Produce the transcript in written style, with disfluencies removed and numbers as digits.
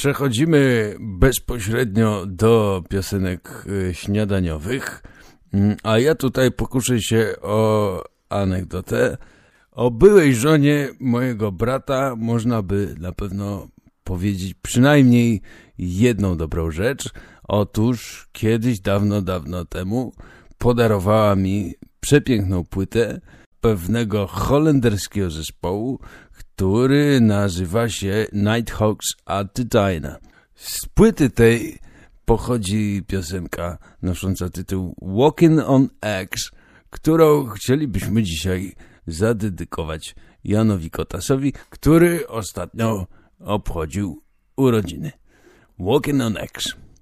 Przechodzimy bezpośrednio do piosenek śniadaniowych, a ja tutaj pokuszę się o anegdotę. O byłej żonie mojego brata można by na pewno powiedzieć przynajmniej jedną dobrą rzecz. Otóż kiedyś, dawno temu podarowała mi przepiękną płytę pewnego holenderskiego zespołu, który nazywa się Nighthawks at the Diner. Z płyty tej pochodzi piosenka nosząca tytuł Walking on Eggs, którą chcielibyśmy dzisiaj zadedykować Janowi Kotasowi, który ostatnio obchodził urodziny. Walking on Eggs.